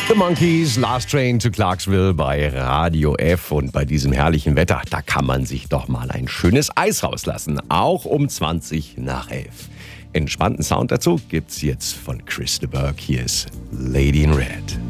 The Monkees, Last Train to Clarksville bei Radio F. Und bei diesem herrlichen Wetter, da kann man sich doch mal ein schönes Eis rauslassen. Auch um 20 nach 11. Entspannten Sound dazu gibt's jetzt von Chris de Burgh. Hier ist Lady in Red.